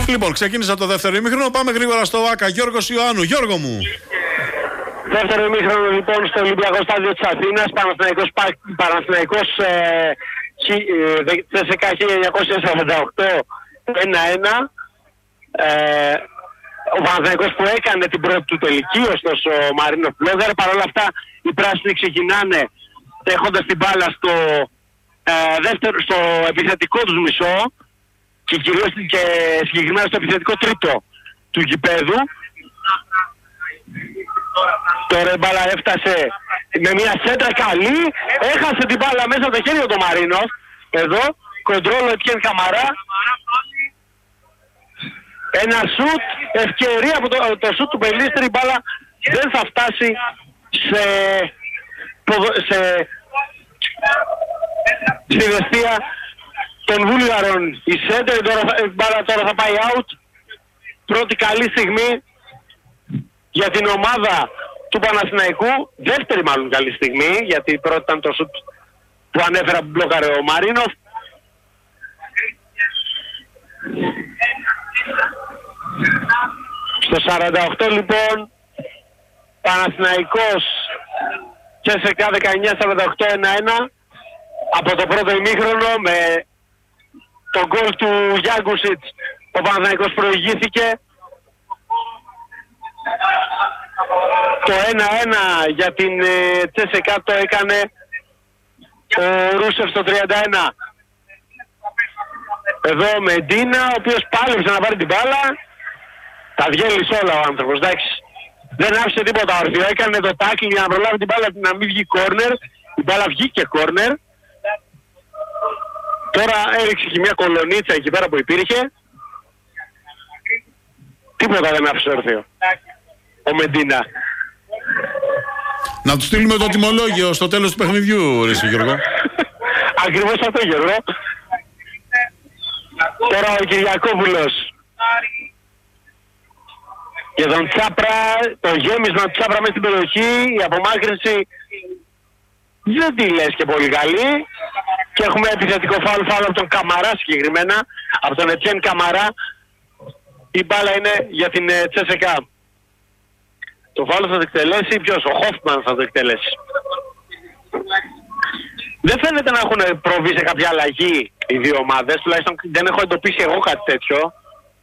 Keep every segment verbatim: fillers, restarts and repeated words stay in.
Λοιπόν, ξεκίνησα το δεύτερο ημίχρονο. Πάμε γρήγορα στο ΆΚΑ. Γιώργος Ιωάννου. Γιώργο μου. Δεύτερο ημίχρονο λοιπόν στο Ολυμπιακό Στάδιο της Αθήνας. Παναθηναϊκός, Παναθηναϊκός ε, ΤΣΚΑ χίλια εννιακόσια σαράντα οκτώ ένα ένα. Ε, ο Παναθηναϊκός που έκανε την πρώτη του τελική, ωστόσο ο Μαρίνοφ Μπλόγκαρ. Παρ' όλα αυτά οι πράσινοι ξεκινάνε έχοντας την μπάλα στο, ε, δεύτερο, στο επιθετικό τους μισό και κυρίως και συγκεκριμένα στο επιθετικό τρίτο του γηπέδου. Τώρα η μπάλα έφτασε με μια σέντρα καλή, έχασε την μπάλα μέσα από το χέρι του Μαρίνοφ. Εδώ, κοντρόλ ο Ετιέν Καμαρά. Ένα σουτ, ευκαιρία από το, το σουτ του Πελίστρη, η μπάλα δεν θα φτάσει σε, σε, στη δεστία των Βούλγαρων. Η σέντερ, η μπάλα τώρα θα πάει out. Πρώτη καλή στιγμή για την ομάδα του Παναθηναϊκού, δεύτερη μάλλον καλή στιγμή, γιατί η πρώτη ήταν το σουτ που ανέφερα που μπλόκαρε ο Μαρίνοφ. Στο σαράντα οκτώ λοιπόν, Παναθηναϊκός ΤΣΚΑ δεκαεννιά σαράντα οκτώ ένα ένα. Από το πρώτο ημίχρονο με τον γκολ του Γιάγκουσιτς ο Παναθηναϊκός προηγήθηκε. Το ένα ένα για την ε, ΤΣΚΑ το έκανε ο Ρούσεφ στο τριάντα ένα. Εδώ με Ντίνα, ο οποίος πάλεψε να πάρει την μπάλα. Τα διέλυσε όλα ο άνθρωπος, εντάξει. Δεν άφησε τίποτα όρθιο, έκανε το τάκλι για να προλάβει την μπάλα να μην βγει κόρνερ. Η μπάλα βγήκε κόρνερ. Τώρα έριξε και μια κολονίτσα εκεί πέρα που υπήρχε. Τίποτα δεν άφησε όρθιο ο Μεντίνα. Να του στείλουμε το τιμολόγιο στο τέλος του παιχνιδιού, ρε Γιώργο. Ακριβώς αυτό, Γιώργο. Τώρα ο Κυριακόπουλος και τον Τσάπρα, το γέμισμα του Τσάπρα μέσα στην περιοχή, η απομάκρυνση δεν τη λες και πολύ καλή. Και έχουμε επιθετικό φάουλ, φάουλ από τον Καμαρά συγκεκριμένα, από τον Ετιέν Καμαρά. Η μπάλα είναι για την ΤΣΚΑ. Το φάουλ θα το εκτελέσει ποιος, ο Χόφμαν θα το εκτελέσει. Δεν φαίνεται να έχουν προβεί σε κάποια αλλαγή οι δύο ομάδες, τουλάχιστον δεν έχω εντοπίσει εγώ κάτι τέτοιο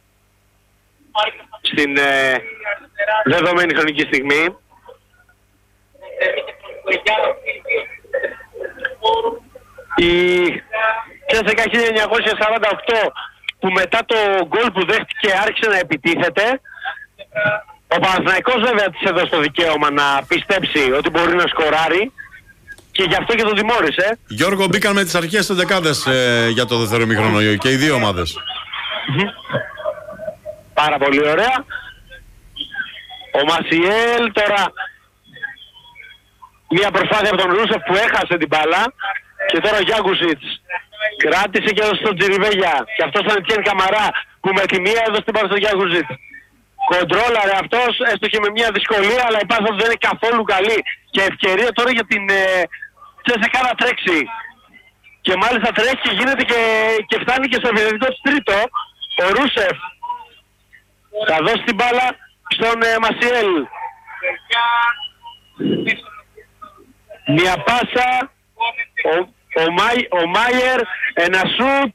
στην ε, δεδομένη χρονική στιγμή. Η ΤΣΚΑ χίλια εννιακόσια σαράντα οκτώ που μετά το γκολ που δέχτηκε άρχισε να επιτίθεται. Ο Παναθηναϊκός βέβαια της έδωσε το δικαίωμα να πιστέψει ότι μπορεί να σκοράρει και γι' αυτό και το τιμώρησε. Γιώργο, μπήκαν με τις αρχές των δεκάδες ε, για το δεύτερο ημίχρονο και οι δύο ομάδες. Πάρα πολύ ωραία. Ο Μασιέλ τώρα, μια προσπάθεια από τον Ρούσεφ που έχασε την μπάλα και τώρα ο Γιάγκουσιτς κράτησε και έδωσε στον Τζιριβέγια και αυτός ήταν Ετιέν Καμαρά που με τη μία έδωσε την μπάλα στον Γιάγκουσιτς. Κοντρόλαρε αυτός, έστω και με μια δυσκολία, αλλά η πάσα του δεν είναι καθόλου καλή. Και ευκαιρία τώρα για την ε, ΤΣΚΑ να τρέξει. Και μάλιστα τρέχει και γίνεται και, και φτάνει και στο επιθετικό του τρίτο. Ο Ρούσεφ θα δώσει την μπάλα στον ε, Μασιέλ. Μια πάσα, ο, ο, Μάι, ο Μάιερ, ένα σουτ.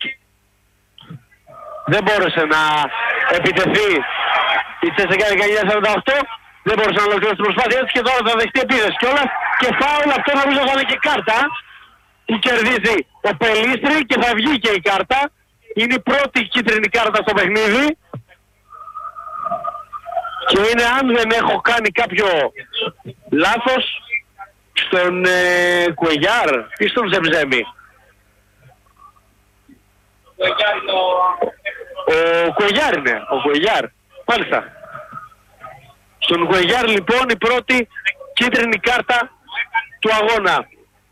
Δεν μπόρεσε να επιτεθεί η ΤΣΚΑ δεκαεννιά σαράντα οκτώ, δεν μπορούσε να ολοκληρώσει την προσπάθεια της και τώρα θα δεχτεί επίθεση κιόλας και φάουλ, αυτό νομίζω θα είναι και κάρτα που κερδίζει ο Πελίστρη και θα βγει και η κάρτα. Είναι η πρώτη κίτρινη κάρτα στο παιχνίδι και είναι, αν δεν έχω κάνει κάποιο λάθος, στον ε, Κουεγιάρ ή στον Ζεμζέμι. Ο Κουεγιάρ είναι, ο Κουεγιάρ. Μάλιστα. Στον Κουεγιάρ λοιπόν η πρώτη κίτρινη κάρτα του αγώνα.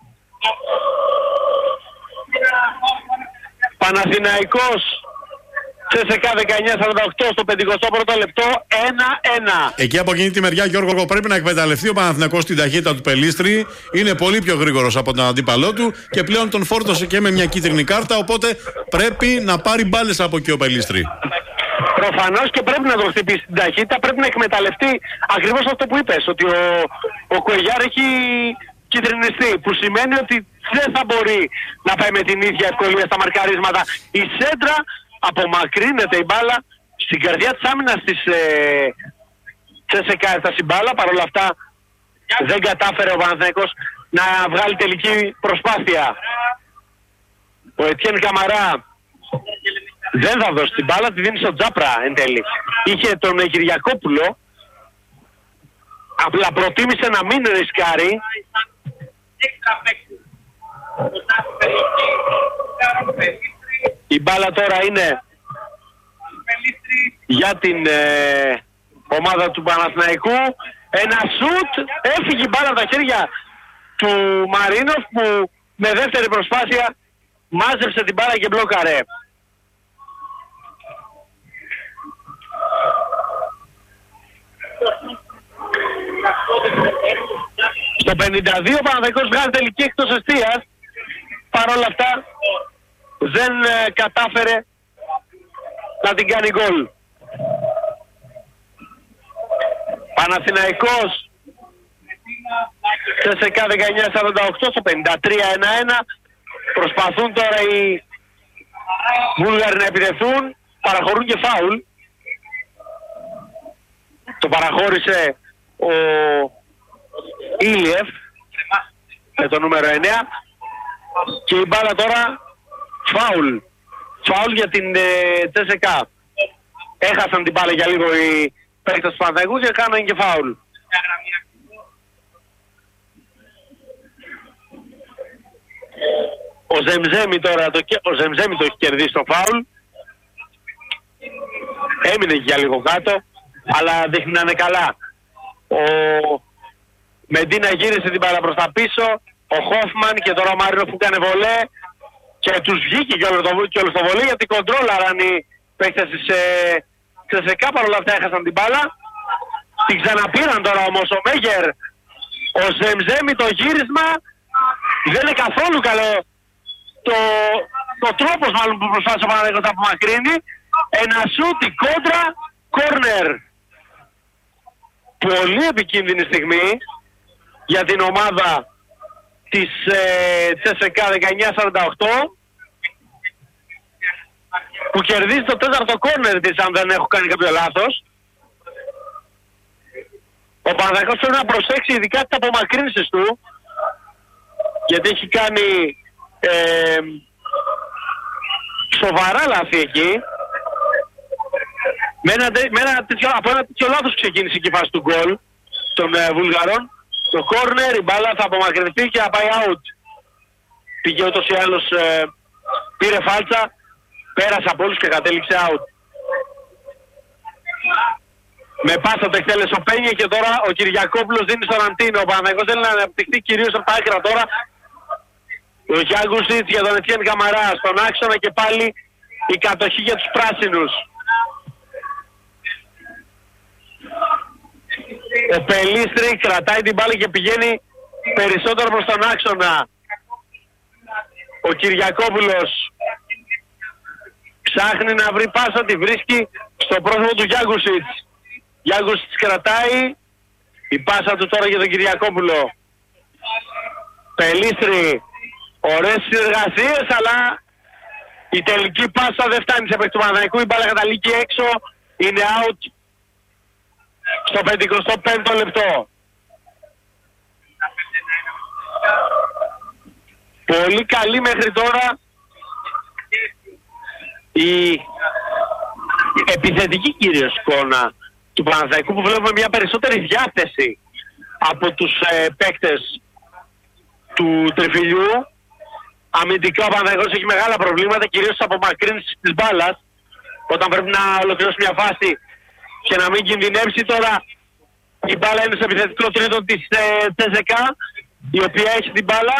Παναθηναϊκός ΤΣΚΑ δεκαεννιά σαράντα οκτώ στο πενηκοστό πρώτο λεπτό ένα ένα. Εκεί από εκείνη τη μεριά, Γιώργο, πρέπει να εκμεταλλευτεί ο Παναθηναϊκός την ταχύτητα του Πελίστρη. Είναι πολύ πιο γρήγορος από τον αντίπαλό του και πλέον τον φόρτωσε και με μια κίτρινη κάρτα. Οπότε πρέπει να πάρει μπάλες από εκεί ο Πελίστρη. Προφανώς και πρέπει να το χτυπήσει την ταχύτητα, πρέπει να εκμεταλλευτεί ακριβώς αυτό που είπες, ότι ο, ο Κουεγιάρ έχει κυτρινιστεί, που σημαίνει ότι δεν θα μπορεί να πάει με την ίδια ευκολία στα μαρκαρίσματα. Η σέντρα απομακρύνεται η μπάλα στην καρδιά της άμυνας της ε, Τσέσσεκα, έφτασε η μπάλα, παρόλα αυτά δεν κατάφερε ο Παναθηναϊκός να βγάλει τελική προσπάθεια. Ο Ετιέν Καμαρά δεν θα δώσει την μπάλα, τη δίνει στον Τζάπρα εν τέλει. Είχε τον Κυριακόπουλο, απλά προτίμησε να μην ρισκάρει. Η μπάλα τώρα είναι για την ε, ομάδα του Παναθηναϊκού. Ένα σουτ, έφυγε η μπάλα από τα χέρια του Μαρίνοφ, που με δεύτερη προσπάθεια μάζεψε την μπάλα και μπλόκαρε. Στο πενήντα δύο ο Παναθηναϊκός βγάζει τελική εκτός εστίας. Παρ' όλα αυτά δεν ε, κατάφερε να την κάνει γκολ. Παναθηναϊκός Τσέσσεκα δεκαεννιά σαράντα οκτώ στο πενήντα τρία ένα ένα. Προσπαθούν τώρα οι Βούλγαροι να επιτεθούν, παραχωρούν και φάουλ. Το παραχώρησε ο Ήλιεφ με το νούμερο εννέα και η μπάλα τώρα φάουλ. Φάουλ για την ε, Τσέσσεκα. Έχασαν την μπάλα για λίγο οι παίκτες του Παναθηναϊκού και κάναν και φάουλ. Ο Ζεμζέμι τώρα, το, ο Ζεμζέμι το έχει κερδίσει το φάουλ. Έμεινε για λίγο κάτω, αλλά δείχνει να είναι καλά. Ο Μεντίνα γύρισε την μπάλα προς τα πίσω, ο Χόφμαν και τώρα ο Μάρινο που έκανε βολέ και τους βγήκε και όλο το, και όλο το βολέ, γιατί κοντρόλαραν οι παίκτες της ε, Τσέσσεκα, παρόλα αυτά έχασαν την μπάλα. Την ξαναπήραν τώρα όμως ο Μέγερ, ο Ζεμζέμι, το γύρισμα δεν είναι καθόλου καλό. Το, το τρόπος μάλλον που προσπάθησε ο Παναθηναϊκός να απομακρύνει. Ένα σούτ, η κόντρα, κόρνερ. Πολύ επικίνδυνη στιγμή για την ομάδα της ε, Τσέσσεκα δεκαεννιά σαράντα οκτώ, που κερδίζει το τέταρτο κόρνερ της, αν δεν έχω κάνει κάποιο λάθος. Ο Παναθηναϊκός πρέπει να προσέξει ειδικά τις απομακρύνσεις του, γιατί έχει κάνει ε, σοβαρά λάθη εκεί. Με ένα, με ένα τέτοιο, από ένα τέτοιο λάθος ξεκίνησε και η φάση του γκολ των ε, Βουλγαρών. Το κόρνερ, η μπάλα θα απομακρυνθεί και θα πάει out. Πήγε ούτως ή άλλως, ε, πήρε φάλτσα, πέρασε από όλους και κατέληξε out. Με πάσα το εκτέλεσε ο Πένια και τώρα ο Κυριακόπουλος δίνει στον Αντίνο. Ο Παναθηναϊκός θέλει να αναπτυχθεί κυρίως από τα άκρα τώρα. Ο Γιάγκουσιτς για τον Ετιέν Καμαρά στον άξονα και πάλι η κατοχή για τους πράσινους. Ο Πελίστρη κρατάει την μπάλα και πηγαίνει περισσότερο προς τον άξονα. Ο Κυριακόπουλος ψάχνει να βρει πάσα, τη βρίσκει στο πρόσωπο του Γιάγκουσιτς. Γιάγκουσιτς κρατάει, η πάσα του τώρα για τον Κυριακόπουλο. Πελίστρη, ωραίες συνεργασίες, αλλά η τελική πάσα δεν φτάνει σε παίκτη του Παναθηναϊκού. Η μπάλα καταλήγει έξω, είναι out στο πενηκοστό πέμπτο λεπτό. Πολύ καλή μέχρι τώρα η επιθετική κυρίως εικόνα του Παναθηναϊκού, που βλέπουμε μια περισσότερη διάθεση από τους ε, παίκτες του τριφυλιού. Αμυντικά ο Παναθηναϊκός έχει μεγάλα προβλήματα, κυρίως στις απομακρύνσεις της μπάλας, όταν πρέπει να ολοκληρώσει μια φάση και να μην κινδυνεύσει. Τώρα η μπάλα είναι σε επιθετικό τρίτο της ε, Τσέσσεκα, η οποία έχει την μπάλα.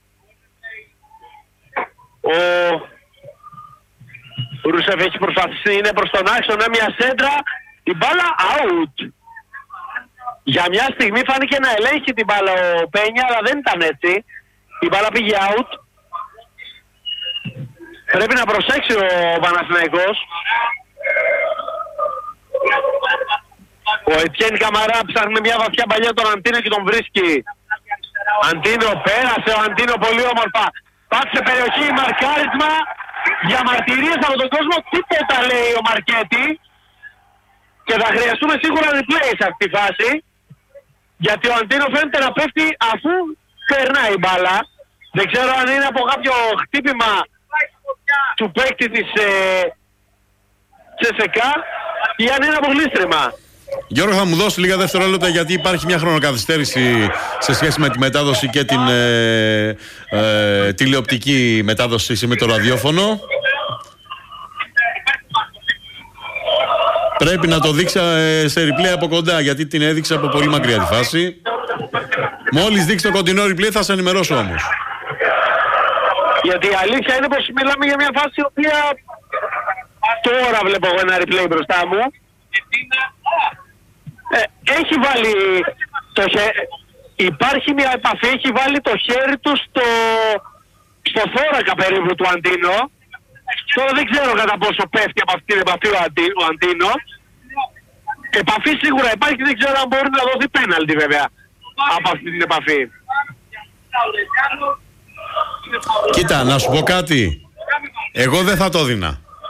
Ο Ρούσεφ έχει προσπαθήσει, είναι προς τον άξονα, μια σέντρα, η μπάλα out. Για μια στιγμή φάνηκε να ελέγχει την μπάλα ο Πένια, αλλά δεν ήταν έτσι. Η μπάλα πήγε out. Πρέπει να προσέξει ο Παναθηναϊκός. Ο Ετιέν Καμαρά ψάχνει μια βαθιά παλιά τον Αντίνο και τον βρίσκει. Αντίνο πέρασε, ο Αντίνο πολύ όμορφα. Πάτησε περιοχή, μαρκάρισμα. Διαμαρτυρίες από τον κόσμο, τίποτα λέει ο Μαρκέτη. Και θα χρειαστούμε σίγουρα replay σε αυτή τη φάση. Γιατί ο Αντίνο φαίνεται να πέφτει αφού περνάει η μπάλα. Δεν ξέρω αν είναι από κάποιο χτύπημα του παίκτη της ε, Τσέσσεκα ή αν είναι από γλίστριμα. Γιώργο, θα μου δώσει λίγα δευτερόλεπτα γιατί υπάρχει μια χρονοκαθυστέρηση σε σχέση με τη μετάδοση και την ε, ε, τηλεοπτική μετάδοση με το ραδιόφωνο. Πρέπει να το δείξα ε, σε replay από κοντά γιατί την έδειξα από πολύ μακριά τη φάση. Μόλις δείξει το κοντινό replay θα σε ενημερώσω όμως. Γιατί η αλήθεια είναι πως μιλάμε για μια φάση η οποία τώρα βλέπω εγώ ένα replay μπροστά μου. Ε, έχει βάλει το χέρι, υπάρχει μια επαφή, έχει βάλει το χέρι του στο, στο θώρακα περίπου του Αντίνο. Τώρα δεν ξέρω κατά πόσο πέφτει από αυτή την επαφή ο, Αντί, ο Αντίνο. Επαφή σίγουρα υπάρχει, δεν ξέρω αν μπορεί να δοθεί πέναλτι βέβαια από αυτή την επαφή. Κοίτα, να σου πω κάτι. Εγώ δεν θα το δίνα.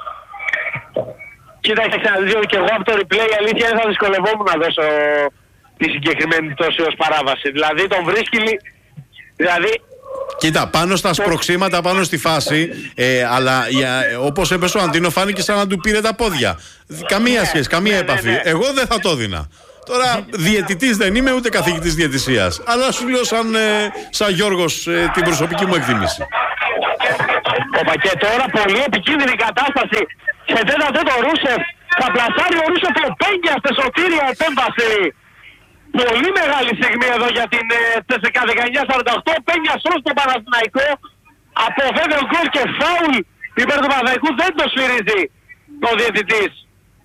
Κοίταξε να δεις και εγώ από το replay η αλήθεια είναι θα δυσκολευόμουν να δώσω τη συγκεκριμένη πτώση ως παράβαση. Δηλαδή τον βρίσκει... Δηλαδή... Κοίτα, πάνω στα σπροξήματα, πάνω στη φάση, ε, αλλά ε, όπως έπεσε ο Αντίνο φάνηκε σαν να του πήρε τα πόδια. Καμία ναι, σχέση, καμία ναι, επαφή. Ναι, ναι. Εγώ δεν θα το δίνα. Τώρα διαιτητής δεν είμαι ούτε καθηγητής διαιτησίας. Αλλά σου λέω σαν, ε, σαν Γιώργος ε, την προσωπική μου εκτίμηση. Όπα και τώρα πολύ επικίνδυνη κατάσταση. Σε τέτα τέτο ο Ρούσεφ θα πλασάρει ο Ρούσεφ ο Πένια σε σωτήρια επέμβαση. Πολύ μεγάλη στιγμή εδώ για την Τσέσσεκα δεκαεννιά σαράντα οκτώ. Πένια σώς στον Παναθηναϊκό. Αποφεύγει ο γκολ και φάουλ υπέρ του Παναθηναϊκού. Δεν το σφυρίζει ο διαιτητής.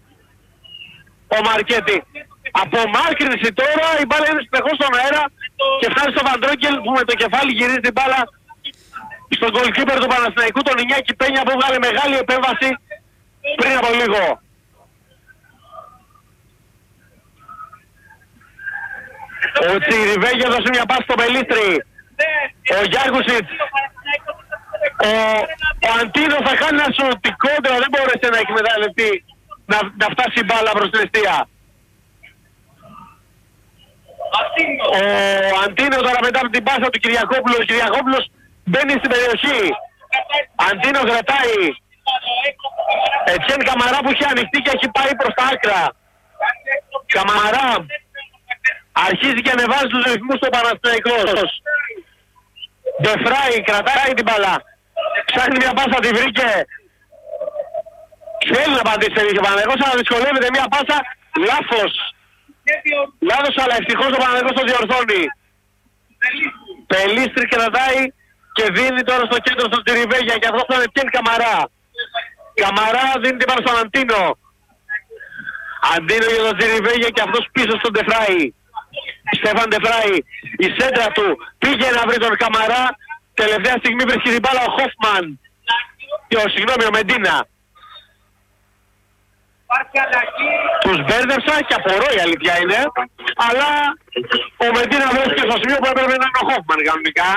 Ο Μαρκέτη. Απομάκρυνση τώρα. Η μπάλα είναι συνεχώς στον αέρα και φτάνει στο Βαντρόγκελ που με το κεφάλι γυρίζει την μπάλα στον goalkeeper του Παναθηναϊκού, τον Ινιάκη Πένια, που βγάλε μεγάλη επέμβαση πριν από λίγο. Ο Τσιριβέγια έδωσε μια πάση στο Πελίστρη. Ο Γιάκουσιτς. Ο, ο Αντίνο θα κάνει ένα σωτικό κόντρα, δεν μπόρεσε να εκμεταλλευτεί να, να φτάσει η μπάλα προς την αιστεία. Ο Αντίνο τώρα μετά από την πάσα του Κυριακόπουλου, ο Κυριακόπουλος μπαίνει στην περιοχή. Αντίνο κρατάει. Ετιέν Καμαρά που έχει ανοιχτεί και έχει πάει προς τα άκρα. Καμαρά αρχίζει και ανεβάζει τους ρυθμούς στο Παναθηναϊκός. Ντεφράι κρατάει την μπάλα. Ψάχνει μια πάσα, τη βρήκε. Θέλει να πατήσει ο Παναθηναϊκός, αλλά δυσκολεύεται μια πάσα. Λάθος. Λάθος, αλλά ευτυχώς ο Παναθηναϊκός το διορθώνει. Πελίστρη κρατάει και δίνει τώρα στο κέντρο στον Τσιριβέγια και αυτός θα είναι Καμαρά. Καμαρά δίνει την πάνω στον Αντίνο. Αντίνο για τον Τσιριβέγια και αυτός πίσω στον Ντεφράι. Στέφαν Ντεφράι, η σέντρα του πήγε να βρει τον Καμαρά. Τελευταία στιγμή βρίσκει την μπάλα ο Χόφμαν. Και ο συγγνώμη ο Μεντίνα. Τους μπέρδεψα και απορώ η αλήθεια είναι. Αλλά ο Μεντίνα βρέθηκε στο σημείο που έπρεπε να είναι ο Χόφμαν κανονικά.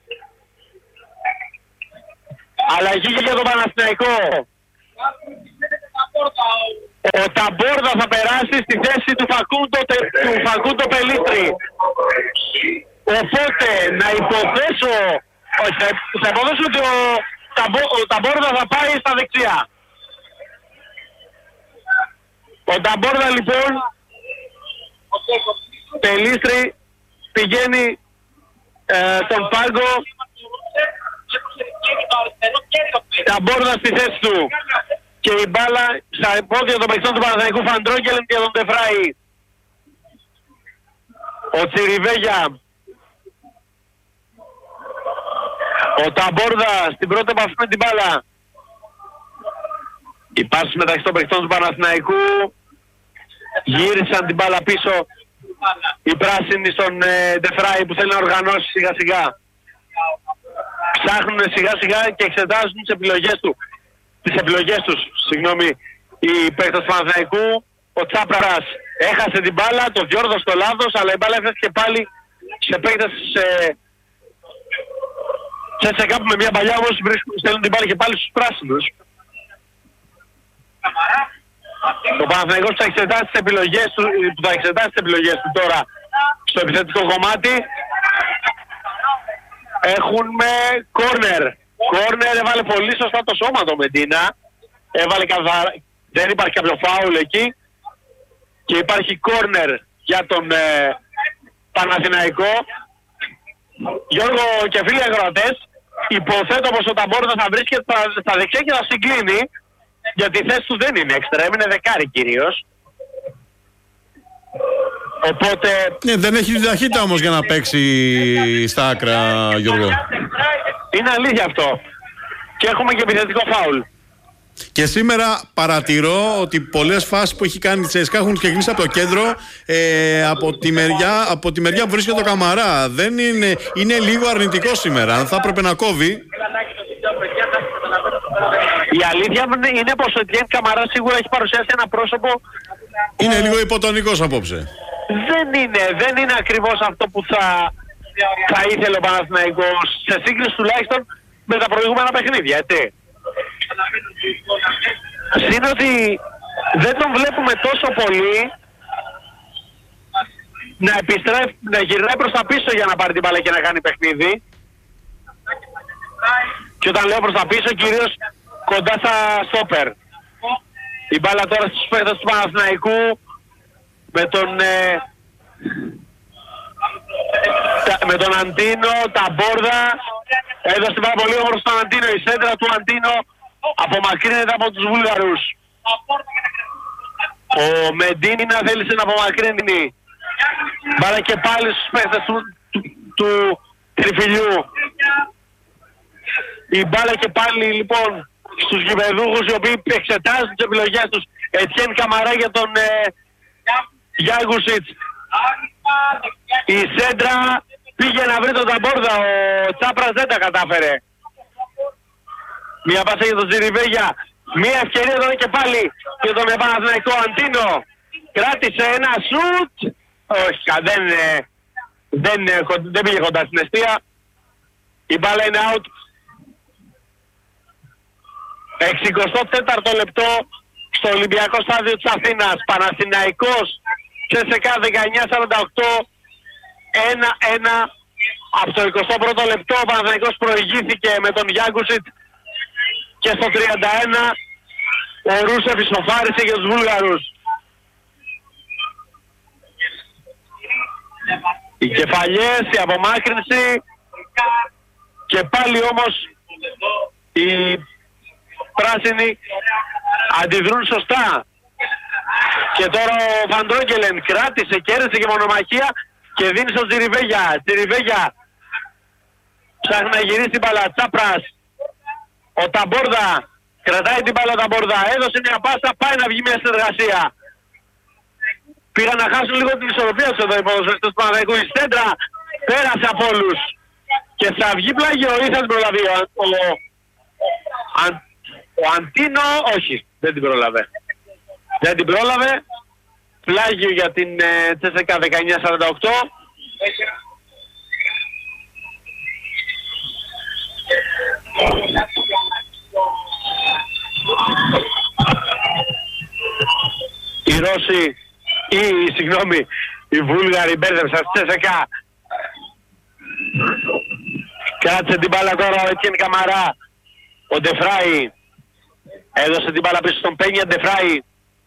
Αλλαγή και για τον Παναθηναϊκό. Ο Ταμπόρδα θα περάσει στη θέση του Φακούντο, του Φακούντο Πελίστρη. Οπότε να υποθέσω, όχι, θα υποθέσω ότι ο, Ταμπο, ο Ταμπόρδα θα πάει στα δεξιά. Ο Ταμπόρδα λοιπόν, Πελίστρη, πηγαίνει ε, τον πάγκο. Ταμπόρδα στη θέση του. Και η μπάλα στα πόδια των παιχτών του Παναθηναϊκού, Φαντρόγκελ και τον Ντεφράι. Ο Τσιριβέγια. Ο Ταμπόρδα στην πρώτη επαφή με την μπάλα. Οι πάσεις μεταξύ των παιχτών του Παναθηναϊκού γύρισαν την μπάλα πίσω. Οι πράσινοι στον ε, Ντεφράι που θέλει να οργανώσει σιγά σιγά. Ψάχνουν σιγά σιγά και εξετάζουν τις επιλογές του. Τις επιλογές τους, συγγνώμη, οι παίκτες του Παναθηναϊκού. ο Τσάπρας έχασε την μπάλα, το διόρθωσε το λάθος, αλλά η μπάλα έφτασε και πάλι σε επέκταση σε... σε σε κάπου με μια παλιά, όμως στέλνουν την μπάλα και πάλι στους πράσινους. Ο Παναθηναϊκός θα εξετάσει τις επιλογές του, που θα εξετάσει τις επιλογές του τώρα στο επιθετικό κομμάτι. Έχουμε κόρνερ. Κόρνερ έβαλε πολύ σωστά το σώμα το Μεντίνα. Έβαλε καθαρά, δεν υπάρχει κάποιο φάουλ εκεί. Και υπάρχει κόρνερ για τον ε, Παναθηναϊκό. Γιώργο και φίλοι αγροτές, υποθέτω πως ο Ταμπόρδα θα βρίσκεται στα, στα δεξιά και θα συγκλίνει, γιατί η θέση του δεν είναι εξτρέμ, είναι δεκάρι κυρίως. Οπότε... Ναι, δεν έχει την ταχύτητα όμως για να παίξει στα άκρα, Γιώργο. Είναι αλήθεια αυτό. Και έχουμε και επιθετικό φάουλ. Και σήμερα παρατηρώ ότι πολλές φάσεις που έχει κάνει η Τσέσκα έχουν ξεκινήσει από το κέντρο, ε, από, τη μεριά, από τη μεριά που βρίσκεται το Καμαρά. Δεν είναι, είναι λίγο αρνητικό σήμερα. Αν θα έπρεπε να κόβει. Η αλήθεια είναι πως ο Ετιέν Καμαρά σίγουρα έχει παρουσιάσει ένα πρόσωπο. Είναι λίγο υποτονικός απόψε. Δεν είναι, δεν είναι ακριβώς αυτό που θα, θα ήθελε ο Παναθηναϊκός, σε σύγκριση τουλάχιστον με τα προηγούμενα παιχνίδια, έτσι. Συν ότι δεν τον βλέπουμε τόσο πολύ να επιστρέφει, να γυρνάει προς τα πίσω για να πάρει την μπάλα και να κάνει παιχνίδι. Και όταν λέω προς τα πίσω, κυρίως κοντά στα στόπερ. Η μπάλα τώρα στους παίκτες του Παναθηναϊκού με τον ε, τα, με τον Αντίνο, τα Μπόρδα. Έδωσε την πάρα πολύ όμορφο στον Αντίνο. Η σέντρα του Αντίνο απομακρύνεται από τους Βούλγαρους. Ο Μεντίνα θέλησε να απομακρύνει. Μπάλα και πάλι στους παίκτες του, του, του Τριφυλιού. Η μπάλα και πάλι λοιπόν στους γηπεδούχους, οι οποίοι εξετάζουν τις επιλογές τους. Ετιέν Καμαρά για τον ε, Γιάγκουσιτς. Η σέντρα πήγε να βρει τον Ταμπόρδα, ο Τσάπρας δεν τα κατάφερε. Μια πάσα για τον Τζιριβέγια. Μια ευκαιρία τώρα και πάλι για τον Παναθηναϊκό. Αντίνο κράτησε ένα σουτ. Όχι, δεν, δεν, δεν πήγε κοντά στην αιστεία. Η μπάλα είναι out. εξηκοστό τέταρτο λεπτό στο Ολυμπιακό Στάδιο της Αθήνας. Παναθηναϊκός ΣΣΚΑ δεκαεννιά σαράντα οκτώ, ένα ένα. Από το εικοστό πρώτο λεπτό ο Παναθηναϊκός προηγήθηκε με τον Γιάγκουσιτ και στο τριάντα ένα ο Ρούσεφ ισοφάρισε για τους Βούλγαρους. Οι κεφαλιές, η απομάκρυνση και πάλι όμως οι πράσινοι αντιδρούν σωστά. Και τώρα ο Βαντρόγκελεν κράτησε, κέρδισε και μονομαχία και δίνει στον Τζιριβέγια. Τζιριβέγια ψάχνει να γυρίσει την μπάλα. Τσάπρας. Ο Ταμπόρδα κρατάει την μπάλα. Ο Ταμπόρδα έδωσε μια πάσα, πάει να βγει μια συνεργασία. Πήγαν να χάσουν λίγο την ισορροπία τους εδώ οι ποδοσφαιριστές του Παναθηναϊκού. Η σέντρα πέρασε από όλους. Και θα βγει πλάγιο ή θα την προλαβεί ο, ο, ο, ο Αντίνο. Όχι, δεν την πρόλαβε. Δεν την πρόλαβε. Πλάγιο για την ε, ΣΣΚΑ δεκαεννιά σαράντα οκτώ. Οι Ρώσοι ή συγγνώμη οι Βούλγαροι μπέρδεψαν στη ΣΣΚΑ. Κράτησε την μπάλα τώρα ο Ετιέν Καμαρά. Ο Ντεφράι έδωσε την μπάλα πίσω στον Πένια. Ντεφράι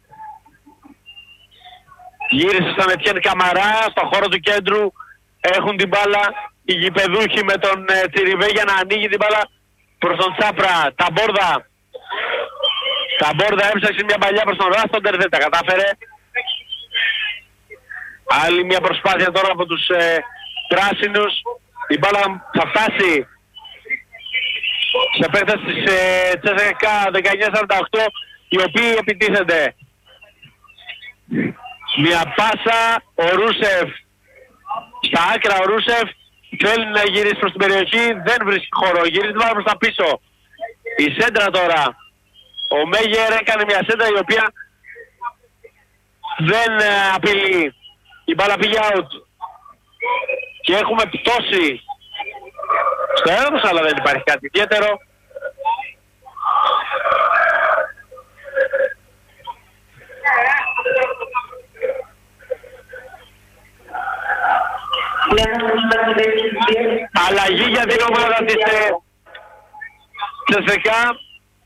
γύρισε στον Ετιέν Καμαρά. Στο χώρο του κέντρου έχουν την μπάλα οι γηπεδούχοι με τον ε, Τσιριβέ για να ανοίγει την μπάλα προς τον Τσάπρα. Ταμπόρδα. Ταμπόρδα έψαξε μια παλιά προς τον Ράστοντερ, δεν τα κατάφερε. Άλλη μια προσπάθεια τώρα από τους ε, πράσινους. Η μπάλα θα φτάσει σε επέκταση της ε, ΣΣΚΑ δεκαεννιά σαράντα οκτώ, οι οποίοι επιτίθενται. Μια πάσα, ο Ρούσεφ στα άκρα. Ο Ρούσεφ θέλει να γυρίσει προς την περιοχή, δεν βρίσκει χώρο, γυρίζει την μπάλα προς τα πίσω. Η σέντρα τώρα. Ο Μέγερ έκανε μια σέντρα η οποία δεν ε, απειλεί. Η μπάλα πήγε out. Και έχουμε πτώση στο έδαφος, αλλά δεν υπάρχει κάτι ιδιαίτερο. Αλλαγή για την ομάδα της ΤΣΣΚΑ.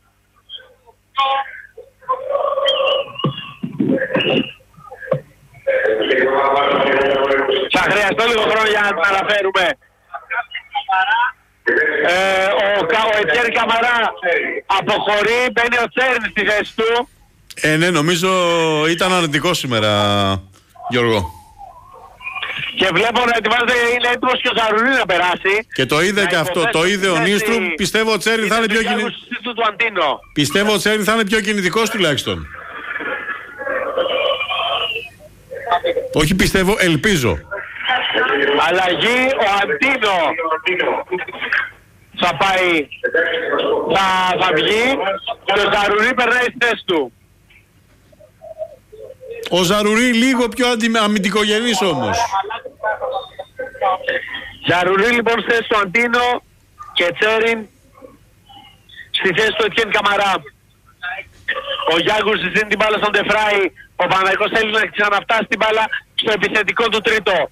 Θα χρειαστώ λίγο χρόνο για να την αναφέρουμε. Ε, ο, ο Ετιέρ Καμαρά αποχωρεί, μπαίνει ο Τσέριν στη θέση του. Ε, ναι, νομίζω ήταν αρνητικό σήμερα, Γιώργο. Και βλέπω να ετοιμάζεται, είναι έτοιμος και ο Ζαρουρί να περάσει. Και το είδε και αυτό, το είδε ο Νίστρου. Πιστεύω ο Τσέριν θα είναι πιο κινητικός. Πιστεύω ο Τσέριν θα είναι πιο κινητικός τουλάχιστον. Όχι πιστεύω, ελπίζω. Αλλαγή, ο Αντίνο θα πάει, θα, θα βγει και ο Ζαρουρί περνάει στη θέση του. Ο Ζαρουρί λίγο πιο αμυντικογενής όμως. Ζαρουρί λοιπόν στη θέση του Αντίνο και Τσέριν στη θέση του Ετιέν Καμαρά. Ο Γιάγκους συστήνει την μπάλα στον Ντεφράι. Ο Παναθηναϊκός θέλει να ξαναφτάσει την μπάλα στο επιθετικό του τρίτο.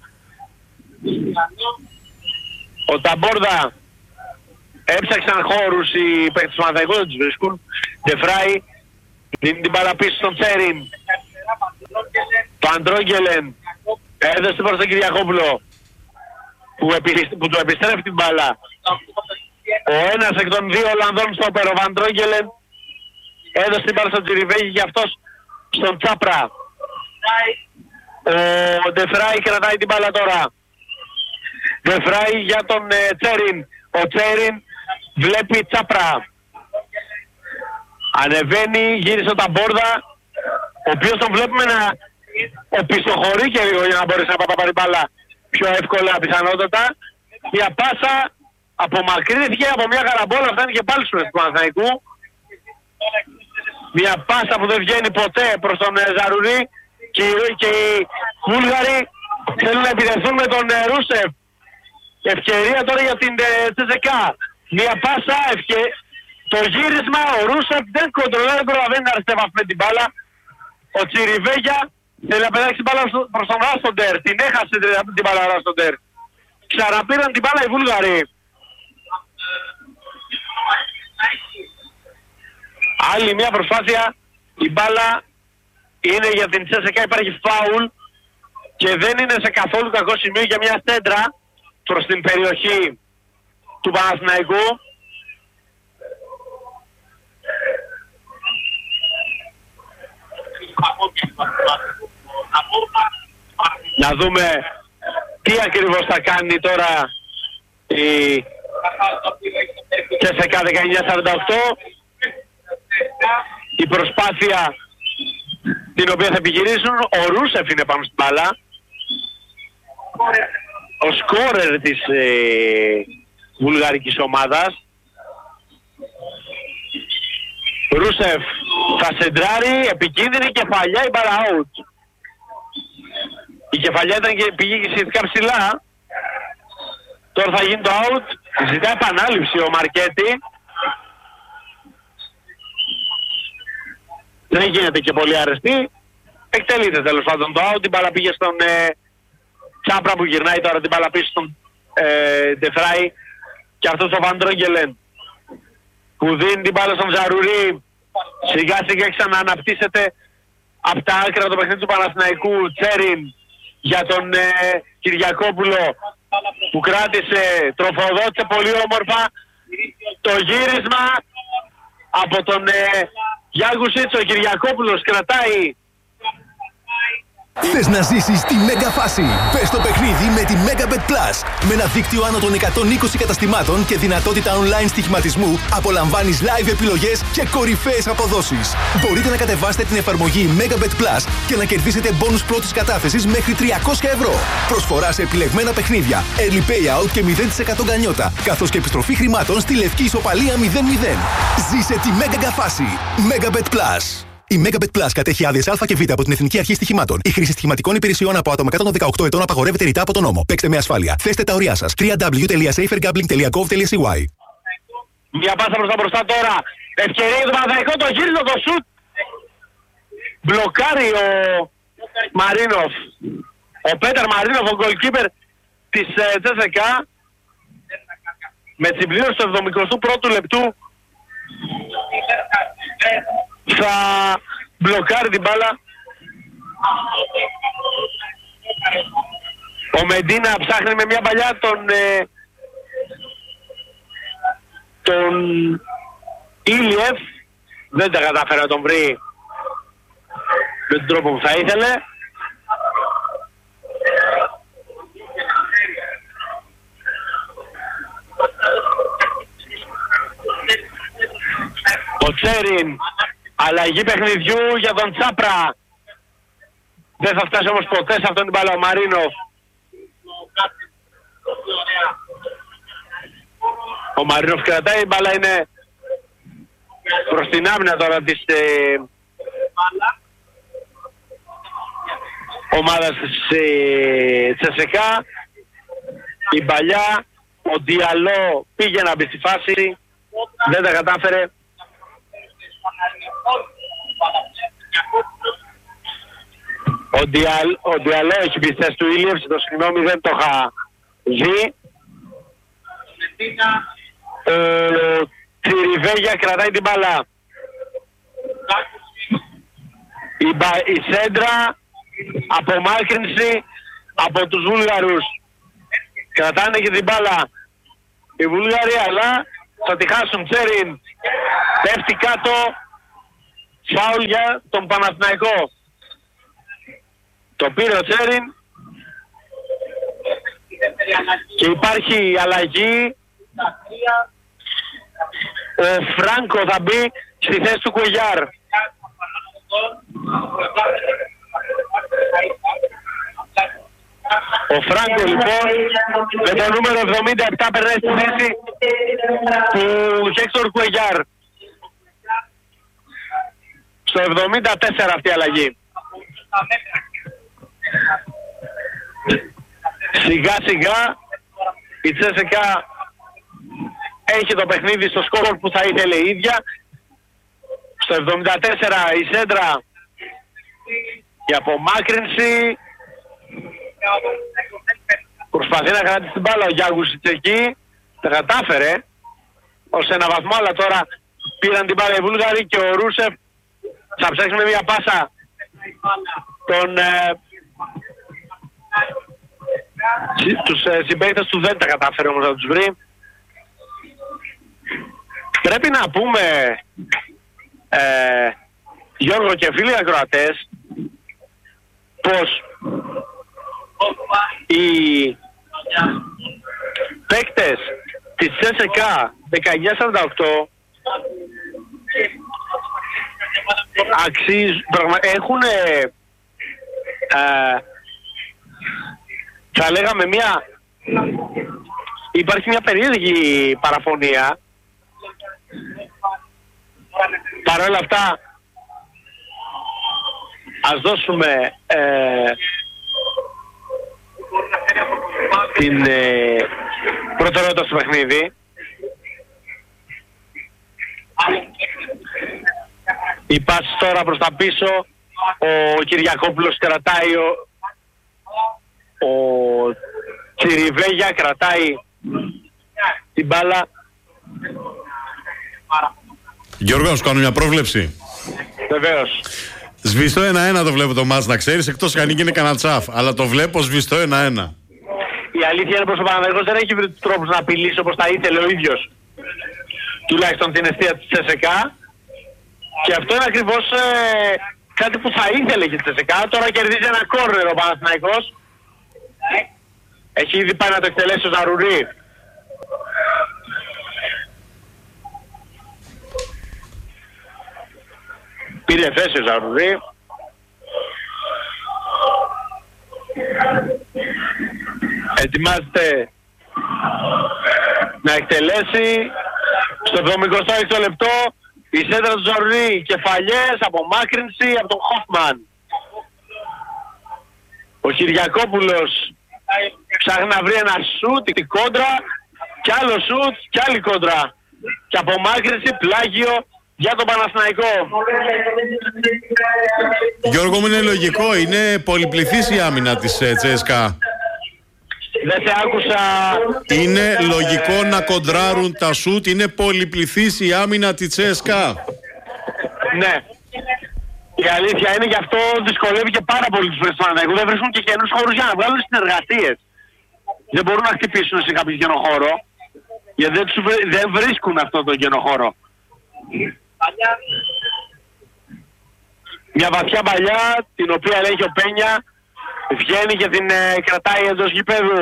Ο Ταμπόρδα έψαξαν χώρους οι παίκτες του Παναθηναϊκού, δεν τους βρίσκουν. Ντεφράι δίνει την μπάλα πίσω στον Τσέριν. Το Αντρόγγελεν έδωσε προς τον Κυριακόπουλο που, επι, που του επιστρέφει την μπάλα. Ο ένας εκ των δύο Ολλανδών στόπερ, ο Βαντρόγγελεν, έδωσε την μπάλα στον Τσιριβέγη και αυτός στον Τσάπρα. Ο Ντεφράι κρατάει την μπάλα τώρα. Ντεφράι για τον ε, Τσέριν. Ο Τσέριν βλέπει Τσάπρα. Ανεβαίνει, γύρισε ο Ταμπόρδα, ο οποίος τον βλέπουμε να οπισθοχωρεί και λίγο για να μπορέσει να πάρει μπάλα πιο εύκολα πιθανότατα. Μια πάσα απομακρύνθηκε από μια καραμπόλα, φτάνει και πάλι στους του Παναθηναϊκού. Μια πάσα που δεν βγαίνει ποτέ προς τον Ζαρουρί και, και οι Βούλγαροι θέλουν να επιδεθούν με τον Ρούσεφ. Ευκαιρία τώρα για την ΤΣΣΚΑ. Μια πάσα, ευκαι... το γύρισμα, ο Ρούσεφ δεν κοντρολάει, δεν προλαβαίνει να αριστεύει με την μπάλα. Ο Τσιριβέγια θέλει να πετάξει την μπάλα προς τον Ράστοντερ. Την έχασε την μπάλα ο Ράστοντερ. Ξαναπήραν την μπάλα οι Βούλγαροι. Άλλη μια προσπάθεια, η μπάλα είναι για την ΤΣΣΚΑ, υπάρχει φάουλ και δεν είναι σε καθόλου κακό σημείο για μια σέντρα προς την περιοχή του Παναθηναϊκού. Να δούμε τι ακριβώς θα κάνει τώρα η ΤΣΣΚΑ δεκαεννιά σαράντα οκτώ. Η προσπάθεια την οποία θα επιχειρήσουν, ο Ρούσεφ είναι πάνω στην μπάλα. Ο σκόρερ της ε, βουλγαρικής ομάδας. Ρούσεφ θα σεντράρει, επικίνδυνη κεφαλιά, η μπάλα out. Η κεφαλιά ήταν και πήγε και σχετικά ψηλά. Τώρα θα γίνει το out. Ζητάει επανάληψη ο Μαρκέτη. Δεν γίνεται και πολύ αρεστή. Εκτελείται τέλος πάντων το out. Την μπάλα πήγε στον ε, Τσάπρα που γυρνάει τώρα την μπάλα πίσω στον ε, Ντεφράι. Και αυτός ο Βαντρόγγελεν που δίνει την μπάλα στον Ζαρουρί. Σιγά σιγά ξανααναπτύσσεται από τα άκρα του παιχνίδι του Παναθηναϊκού. Τσέριν για τον ε, Κυριακόπουλο που κράτησε, τροφοδότησε πολύ όμορφα το γύρισμα από τον ε, Γιάγκουσιτς. Ο Κυριακόπουλος κρατάει. Θες να ζήσεις τη μέγα φάση? Μπες στο παιχνίδι με τη Megabet Plus. Με ένα δίκτυο άνω των εκατόν είκοσι καταστημάτων και δυνατότητα online στοιχηματισμού, απολαμβάνεις live επιλογές και κορυφαίες αποδόσεις. Μπορείτε να κατεβάσετε την εφαρμογή Megabet Plus και να κερδίσετε μπόνους πρώτης κατάθεσης μέχρι τριακόσια ευρώ. Προσφορά σε επιλεγμένα παιχνίδια, early payout και μηδέν τοις εκατό γκανιότα, καθώς και επιστροφή χρημάτων στη λευκή ισοπαλία μηδέν μηδέν. Ζήσε τη μέγα φάση. Megabet Plus. Η Megabet Plus κατέχει άδειες Α και Β από την Εθνική Αρχή Στοιχημάτων. Η χρήση στοιχηματικών υπηρεσιών από άτομα κάτω των δεκαοκτώ ετών απαγορεύεται ρητά από τον νόμο. Παίξτε με ασφάλεια. Θέστε τα ωριά σας. double-u double-u double-u τελεία safer gambling τελεία gov τελεία c y. Μια πάσα προς τα μπροστά τώρα. Ευκαιρία για το Παναθηναϊκό, το γύριζε το σουτ. Μπλοκάρει ο Μαρίνοφ. Ο Πέτερ Μαρίνοφ, ο goalkeeper της Τσέσεκα. Με την πλήρωση του εβδομηκοστού πρώτου λεπτού θα μπλοκάρει την μπάλα. Ο Μεντίνα ψάχνει με μια παλιά τον ε, τον Ήλιεφ. Δεν τα κατάφερε να τον βρει με τον τρόπο που θα ήθελε. Ο Τσέριν, αλλαγή παιχνιδιού για τον Τσάπρα. Δεν θα φτάσει όμως ποτέ σε αυτόν την μπάλα ο Μαρίνοφ. Ο Μαρίνοφ κρατάει, η μπάλα είναι προς την άμυνα τώρα της ε, ομάδας της ε, Τσεσεκά. Η παλιά, ο Διαλό πήγε να μπει στη φάση, δεν τα κατάφερε. Ο, Διαλ, ο Διαλό έχει μπει στη θέση του Ήλιευς, το συγγνώμη δεν το είχα δει. Ο Τσιριβέγια κρατάει την μπάλα. Η, μπα, η σέντρα, απομάκρυνση από τους Βούλγαρους. Κρατάνε και την μπάλα οι Βούλγαροι, αλλά θα τη χάσουν. Τσέριν πέφτει κάτω, φάουλ για τον Παναθηναϊκό. Το πήρε ο Τσέριν και υπάρχει αλλαγή. Ο Φράνκο θα μπει στη θέση του Κουεγιάρ. Ο Φράνκο λοιπόν με το νούμερο εβδομήντα επτά περνάει στη θέση του Χέκτορ Κουεγιάρ. Στο εβδομήντα τέσσερα αυτή η αλλαγή. Σιγά σιγά η Τσέσεκα έχει το παιχνίδι στο σκορ που θα ήθελε η ίδια. Στο εβδομήντα τέσσερα η σέντρα, η απομάκρυνση. Προσπαθεί να κρατήσει την μπάλα ο Γιάγκουσιτς εκεί. Τα κατάφερε ως ένα βαθμό, αλλά τώρα πήραν την μπάλα οι Βούλγαροι και ο Ρούσεφ θα ψάξει με μια πάσα τον ε, τους ε, συμπαίκτες του. Δεν τα κατάφερε όμως να τους βρει. Πρέπει να πούμε ε, Γιώργο και φίλοι ακροατές πως οι παίκτες της ΣΕΣΕΚΑ δεκαεννιά σαράντα οκτώ αξίζουν, έχουν ε, ε, θα λέγαμε μια, υπάρχει μια περίεργη παραφωνία. Παρ' όλα αυτά ας δώσουμε ε, την ε, προτεραιότητα στο παιχνίδι. Η πάση τώρα προς τα πίσω, ο Κυριακόπουλος κρατάει, ο, ο Τσιριβέγια κρατάει την μπάλα. Γιώργο, σου κάνω μια πρόβλεψη. Βεβαίως. Σβηστό ένα ένα το βλέπω το μάτς, να ξέρεις, εκτός αν είναι κανένα τσαφ. Αλλά το βλέπω σβηστό ένα ένα. Η αλήθεια είναι πως ο Παναθηναϊκός δεν έχει βρει τους τρόπους να απειλήσει όπως τα ήθελε ο ίδιος. Τουλάχιστον την αιστεία της ΣΕΣΕΚΑ. Και αυτό είναι ακριβώς ε, κάτι που θα ήθελε και η ΣΕΣΕΚΑ. Τώρα κερδίζει ένα κόρνερ ο Παναθηναϊκός. Έχει ήδη πάει να το εκτελέσει ο Ζαρουρί. Πήρε θέση ο Ζαρουρί. Ετοιμάζεται να εκτελέσει. Στο εβδομηκοστό έκτο λεπτό Η σέντρα του Ζαρουρί, κεφαλιές, απομάκρυνση από τον Χόφμαν. Ο Κυριακόπουλος ψάχνει να βρει ένα σουτ, την κόντρα, κι άλλο σουτ, κι άλλη κόντρα. Και απομάκρυνση, πλάγιο για τον Παναθηναϊκό. Γιώργο μου, είναι λογικό, είναι πολυπληθής η άμυνα της ε, Τσέσκα. Δεν σε άκουσα. Είναι λογικό να κοντράρουν τα σουτ, είναι πολυπληθής η άμυνα της Τσέσκα. Ναι. Η αλήθεια είναι, γι' αυτό δυσκολεύει και πάρα πολύ τους παίκτες του Παναθηναϊκού. Δεν βρίσκουν και καινούς χώρους για να βγάλουν συνεργασίες. Δεν μπορούν να χτυπήσουν σε κάποιο καινό χώρο, γιατί δεν, τους, δεν βρίσκουν αυτό το καινό χώρο. Μια βαθιά παλιά, την οποία ελέγχει ο Πένια, βγαίνει και την ε, κρατάει εντός γηπέδου.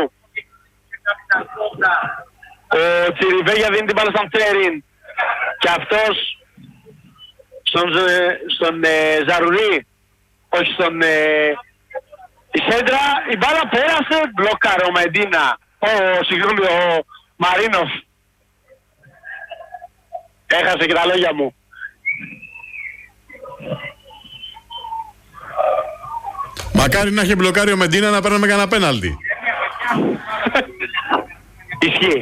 Ο Τσιριβέγια δίνει την μπάλα στον Τσέριν. Και αυτός στον, στον ε, Ζαρουρί, όχι στον... Ε, η σέντρα, η μπάλα πέρασε, μπλοκάρε ο Μεντίνα. Ο, συγγνώμη, ο Μαρίνοφ. Έχασε και τα λόγια μου. Μακάρι να είχε μπλοκάρει ο Μεντίνα να παίρναμε κανένα πέναλτι. Ισχύει.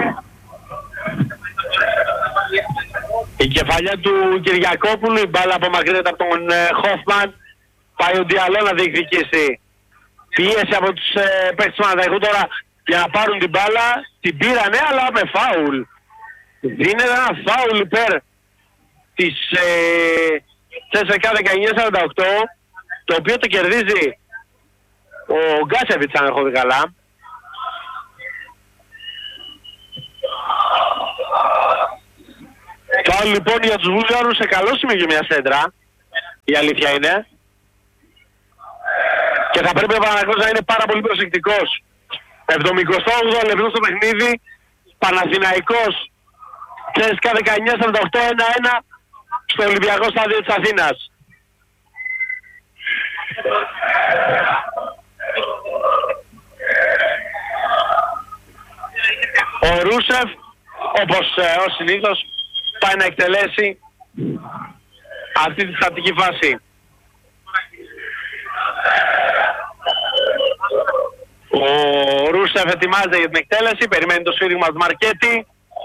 Η κεφαλιά του Κυριακόπουλου, η μπάλα απομακρύνεται από τον ε, Χόφμαν. Πάει ο Διαλό να διεκδικήσει. Πίεση από τους ε, παίκτες του Παναθηναϊκού τώρα για να πάρουν την μπάλα. Την πήρανε, αλλά με φάουλ. Δίνεται ένα φάουλ υπέρ της ε, Τσέσσεκα δεκαεννιά σαράντα οκτώ, το οποίο το κερδίζει ο Γκάσεβιτς, αν έχω δει καλά. Φάουλ λοιπόν για τους Βούλγαρους, σε καλό σημείο για μια σέντρα, η αλήθεια είναι. Και θα πρέπει ο Παναθηναϊκός να είναι πάρα πολύ προσεκτικός. εβδομηκοστό όγδοο λεπτό στο παιχνίδι, Παναθηναϊκός Τσέσσεκα δεκαεννιά σαράντα οκτώ, ένα ένα στο Ολυμπιακό Στάδιο της Αθήνας. Ο Ρούσεφ, όπως ε, ως συνήθως, πάει να εκτελέσει αυτή τη στατική φάση. Ο Ρούσεφ ετοιμάζεται για την εκτέλεση, περιμένει το σφύριγμα του Μαρκέτη.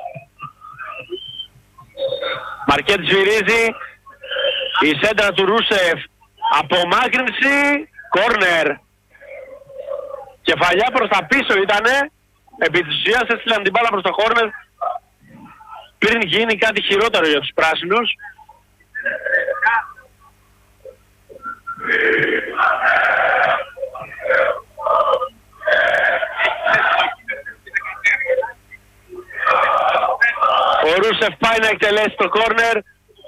Μαρκέτη σφυρίζει, η σέντρα του Ρούσεφ, απομάκρυνση, κόρνερ. Κεφαλιά προς τα πίσω ήτανε, επί της ουσίας έστειλαν την μπάλα προς το κόρνερ πριν γίνει κάτι χειρότερο για τους πράσινους. Ο Ρούσεφ πάει να εκτελέσει το κόρνερ.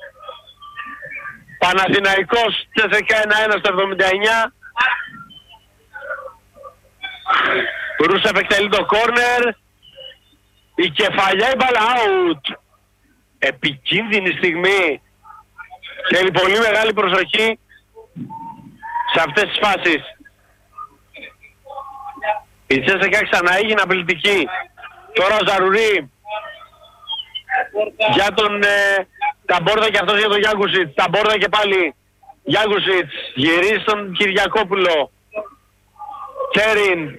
Παναθηναϊκός Τσέσσεκα ένα ένα στο εβδομήντα εννιά. Ο Ρούσεφ εκτελεί το κόρνερ. Η κεφαλιά, η μπάλα out. Επικίνδυνη στιγμή. Θέλει πολύ μεγάλη προσοχή σε αυτές τις φάσεις. Η Τσέσσεκα ξανά έγινε απειλητική. Τώρα ο Ζαρουρί για τον ε, Ταμπόρδα και αυτός για τον Γιάγκουσιτς. Ταμπόρδα και πάλι Γιάγκουσιτς. Γυρίζει στον Κυριακόπουλο. Τσέριν.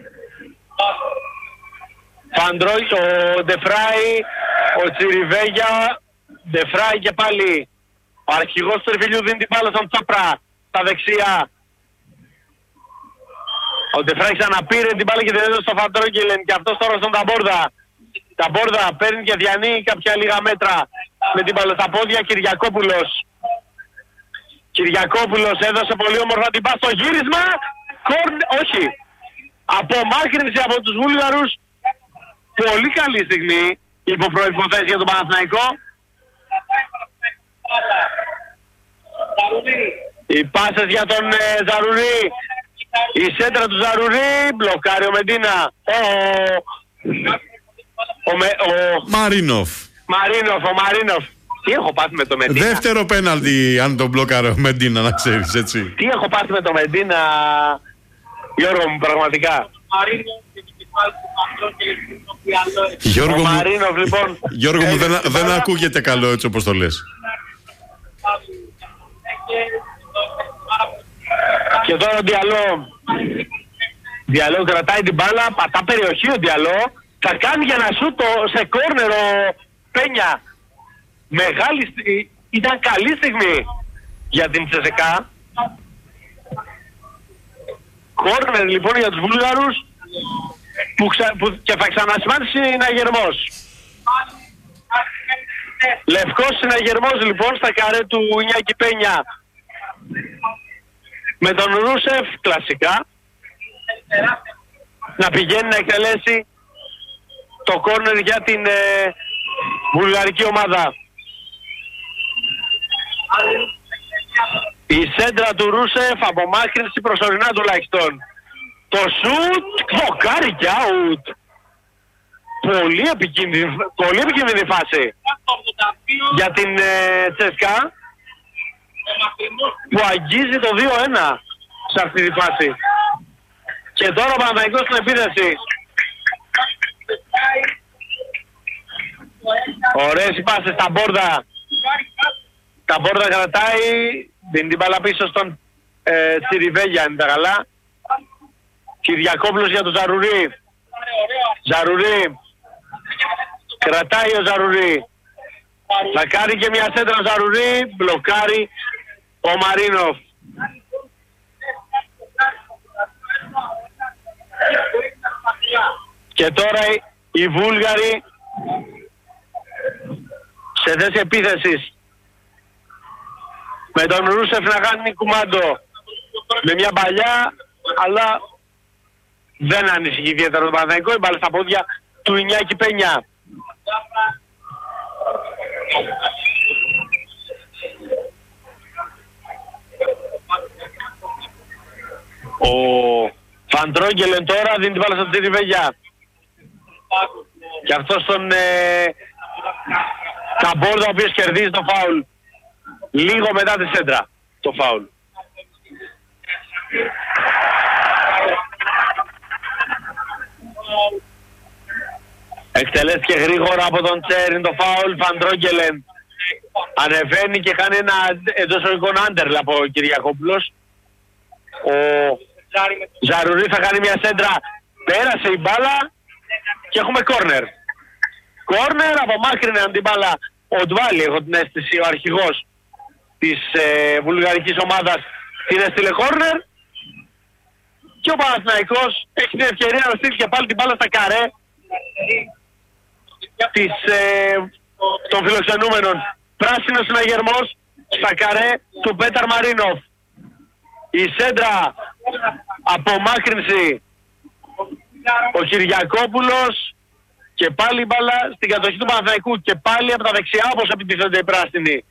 Φαντρόι, ο Ντεφράι, ο Τσιριβέγια. Ντεφράι και πάλι. Ο αρχηγός του Τερφιλιού δίνει την μπάλα στον Τσάπρα στα δεξιά. Ο Ντεφράι ξαναπήρε την μπάλα και την έδωσε στο Φαντρόγκελεν και αυτός τώρα στον Ταμπόρδα. Ταμπόρδα παίρνει και διανύει κάποια λίγα μέτρα με την μπάλα στα πόδια. Κυριακόπουλος. Κυριακόπουλος έδωσε πολύ όμορφα την μπάλα στο γύρισμα. Κορν... Όχι. Απομάκρυνση από τους Βούλγαρους. Πολύ καλή στιγμή υπό προϋποθέσεις για τον Παναθηναϊκό. Οι πάσες για τον ε, Ζαρουρί. Η σέντρα του Ζαρουρί. Μπλοκάρει ο Μεντίνα. Ο, ο, ο, ο Μαρίνοφ. Μαρίνοφ, ο Μαρίνοφ. Τι έχω πάθει με το Μεντίνα. Δεύτερο πέναλτι αν τον μπλοκάρει ο Μεντίνα, να ξέρεις, έτσι. Τι έχω πάθει με το Μεντίνα, Γιώργο μου, πραγματικά. Γιώργο ο μου, Μαρίνοφ, λοιπόν. Γιώργο μου, δεν, δεν ακούγεται καλό έτσι όπως το λες. Και τώρα ο Διαλό. Διαλό κρατάει την μπάλα, πατά περιοχή ο Διαλό. Θα κάνει για να σούτ σε κόρνερ ο Πένια. Μεγάλη στι... Ήταν καλή στιγμή για την Τσεσεκά. Κόρνερ λοιπόν για τους Βούλγαρους που, ξα... που... και θα ξανασημάνει συναγερμός. Λευκός συναγερμός λοιπόν στα καρέ του Ινιάκη Πένια με τον Ρούσεφ κλασικά να πηγαίνει να εκτελέσει το κόρνερ για την ε, βουλγαρική ομάδα. Η σέντρα του Ρούσεφ, απομάκρυνση προσωρινά τουλάχιστον. Το σουτ, κλοκάρει και out. Πολύ επικίνδυνη, πολύ επικίνδυνη φάση για την ε, Τσέσκα που αγγίζει το δύο ένα σε αυτή τη φάση. Και τώρα ο Παναθηναϊκός στην επίθεση. Ωραίες οι πάσες στα Μπόρδα. Τα Μπόρδα κρατάει, δίνει την μπάλα πίσω στον ε, Τσιριβέγια, είναι τα καλά. Κυριακόπουλος για τον Ζαρουρί. Ζαρουρί. Κρατάει ο Ζαρουρί. Θα κάνει και μια σέντρα ο Ζαρουρί. Μπλοκάρει ο Μαρίνοφ. Και τώρα οι Βούλγαροι σε θέση επίθεσης. Με τον Ρούσεφ να κάνει κουμάντο. Με μια παλιά, αλλά δεν ανησυχεί ιδιαίτερα το Παναθηναϊκό. Η μπάλα στα πόδια του Ινιάκη Πένια. Ο Φαντρόγγελεν τώρα δίνει την μπάλα στον Τσιριβέγια. Και αυτός τον ε, Καμπόρδα ο οποίος κερδίζει το φάουλ. Λίγο μετά τη σέντρα το φάουλ. Εκτελέστηκε γρήγορα από τον Τσέριν το φάουλ. Φαντρόγγελεν ανεβαίνει και κάνει ένα εντός οικών άντερλ από ο Κυριακόπουλος. Ο Ζαρουρί θα κάνει μια σέντρα. Πέρασε η μπάλα και έχουμε κόρνερ. Κόρνερ, απομάκρυνε την μπάλα ο Ντβάλι, έχω την αίσθηση, ο αρχηγός της ε, βουλγαρικής ομάδας την έστειλε κόρνερ. Και ο Παναθηναϊκός έχει την ευκαιρία να στείλει και πάλι την μπάλα στα καρέ της, ε, των φιλοξενούμενων. Πράσινος συναγερμός στα καρέ του Πέταρ Μαρίνοφ. Η σέντρα, απομάκρυνση ο Κυριακόπουλος και πάλι η μπάλα στην κατοχή του Παναθηναϊκού και πάλι από τα δεξιά όπως επιτίθενται οι πράσινοι.